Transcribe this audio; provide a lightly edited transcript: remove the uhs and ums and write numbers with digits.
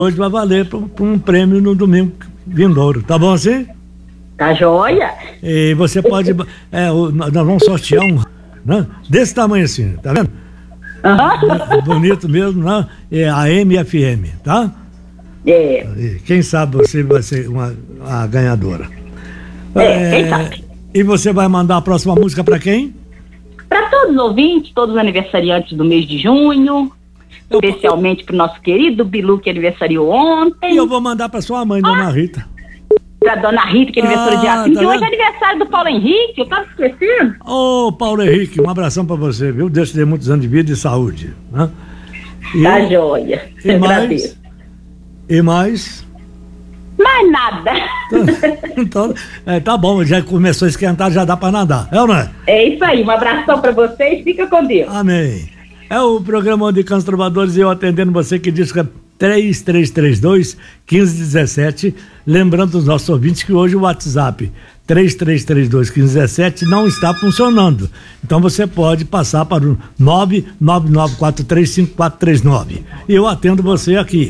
hoje vai valer para um prêmio no domingo vindouro, tá bom assim? Tá joia? E você pode, nós vamos sortear um, né? Desse tamanho assim, tá vendo? Bonito mesmo, né? É a MFM, tá? E quem sabe você vai ser a ganhadora. Quem sabe? E você vai mandar a próxima música para quem? Para todos os ouvintes, todos os aniversariantes do mês de junho, especialmente para o nosso querido Bilu, que aniversariou ontem. E eu vou mandar para sua mãe, Dona Rita. Pra Dona Rita, que aniversariou dia 5, e hoje é aniversário do Paulo Henrique, eu tava esquecendo. Ô, Paulo Henrique, um abração pra você, viu? Deus te dê muitos anos de vida e saúde, né? Tá joia, eu agradeço. E mais? Mais nada. Então, tá bom, já começou a esquentar, já dá pra nadar, é ou não é? É isso aí, um abração pra vocês, fica com Deus. Amém. É o programa de Cantos Trovadores e eu atendendo você que diz que é 3332-1517, lembrando os nossos ouvintes que hoje o WhatsApp 3332-1517 não está funcionando, então você pode passar para o 999435439 e eu atendo você aqui.